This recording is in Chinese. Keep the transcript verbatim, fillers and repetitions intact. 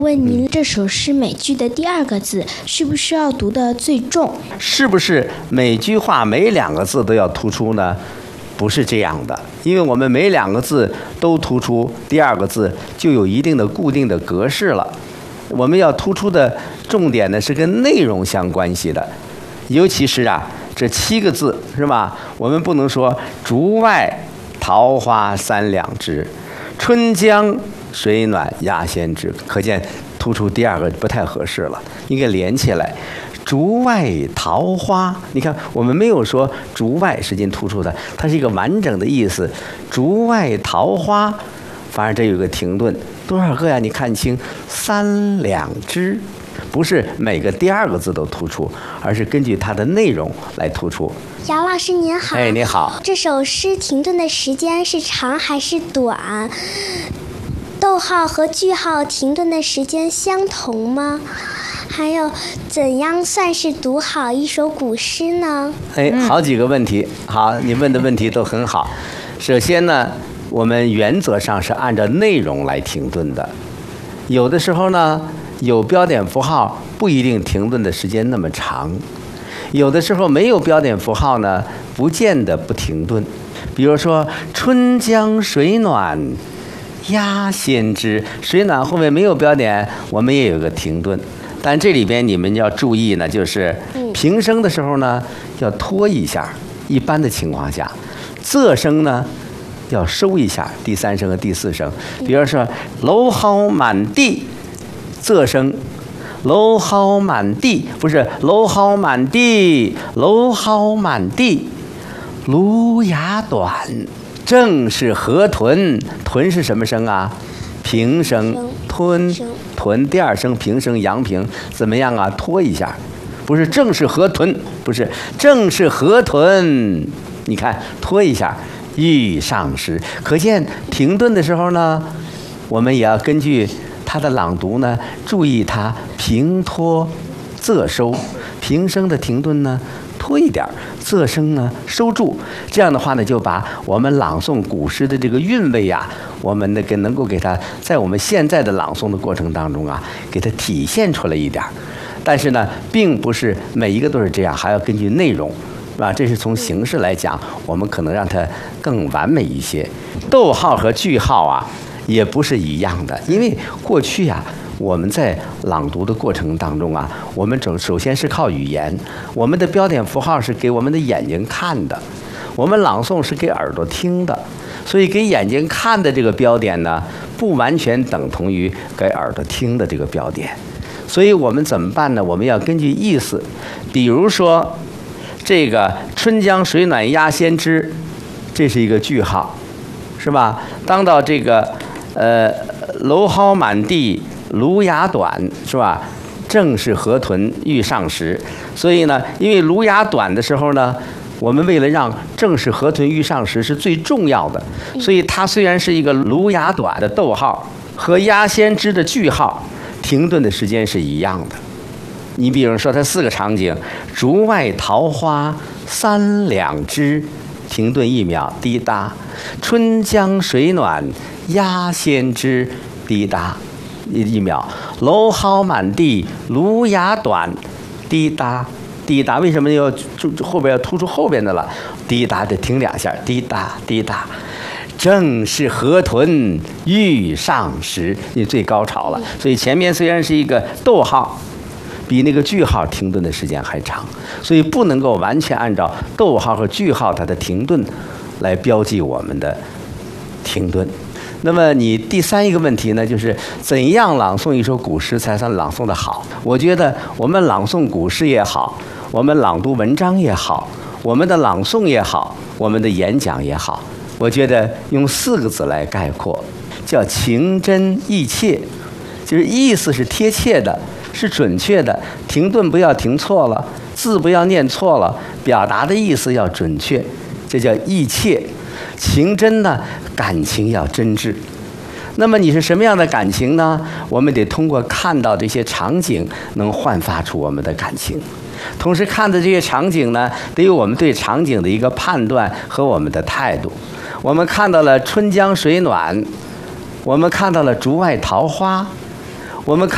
问您，这首诗每句的第二个字需不需要读得最重？ 是不是每句话每两个字都要突出呢？不是这样的，因为我们每两个字都突出，第二个字就有一定的固定的格式了。我们要突出的重点呢是跟内容相关系的，尤其是啊这七个字是吧？我们不能说竹外桃花三两枝，春江水暖鸭先知，可见突出第二个不太合适了，应该连起来。竹外桃花，你看我们没有说竹外实际突出的，它是一个完整的意思。竹外桃花，反而这有个停顿，多少个呀？你看清，三两枝，不是每个第二个字都突出，而是根据它的内容来突出。 姚老师您好。 哎，你好。 这首诗停顿的时间是长还是短？逗号和句号停顿的时间相同吗？还有，怎样算是读好一首古诗呢？ 哎，好几个问题，好，你问的问题都很好。首先呢，我们原则上是按照内容来停顿的，有的时候呢，有标点符号不一定停顿的时间那么长，有的时候没有标点符号呢，不见得不停顿。比如说“春江水暖鸭先知”，水暖后面没有标点，我们也有个停顿。但这里边你们要注意呢，就是平声的时候呢要拖一下，一般的情况下，仄声呢要收一下，第三声和第四声。比如说蒌蒿满地，仄声，蒌蒿满地，不是蒌蒿满地，蒌蒿满地，芦芽短，正是河豚，豚是什么声啊？平声，吞。豚第二声平声阳平，怎么样啊？拖一下，不是正是河豚，不是正是河豚，你看拖一下，欲上时。可见停顿的时候呢，我们也要根据它的朗读呢，注意它平拖仄收，平声的停顿呢拖一点，仄声呢收住，这样的话呢，就把我们朗诵古诗的这个韵味呀、啊，我们那个能够给它在我们现在的朗诵的过程当中啊，给它体现出来一点。但是呢，并不是每一个都是这样，还要根据内容，是吧？这是从形式来讲，我们可能让它更完美一些。逗号和句号啊，也不是一样的，因为过去啊。我们在朗读的过程当中啊，我们首首先是靠语言，我们的标点符号是给我们的眼睛看的，我们朗诵是给耳朵听的，所以给眼睛看的这个标点呢，不完全等同于给耳朵听的这个标点。所以我们怎么办呢？我们要根据意思，比如说这个“春江水暖鸭先知”，这是一个句号，是吧？当到这个呃“蒌蒿满地，芦芽短”，是吧？正是河豚欲上时。所以呢，因为芦芽短的时候呢，我们为了让正是河豚欲上时是最重要的，所以它虽然是一个芦芽短的逗号，和鸭先知的句号停顿的时间是一样的。你比如说，它四个场景：竹外桃花三两枝，停顿一秒，滴答；春江水暖鸭先知，滴答。一秒，蒌蒿满地，芦芽短，滴答滴答。为什么要后边要突出后边的了？滴答得停两下，滴答滴答。正是河豚欲上时，你最高潮了。所以前面虽然是一个逗号，比那个句号停顿的时间还长，所以不能够完全按照逗号和句号它的停顿来标记我们的停顿。那么你第三一个问题呢，就是怎样朗诵一首古诗才算朗诵的好？我觉得我们朗诵古诗也好，我们朗读文章也好，我们的朗诵也好，我们的演讲也好，我觉得用四个字来概括，叫情真意切，就是意思是贴切的，是准确的，停顿不要停错了，字不要念错了，表达的意思要准确，这叫意切。情真呢，感情要真挚。那么你是什么样的感情呢？我们得通过看到这些场景，能焕发出我们的感情。同时看的这些场景呢，得有我们对场景的一个判断和我们的态度。我们看到了春江水暖，我们看到了竹外桃花，我们看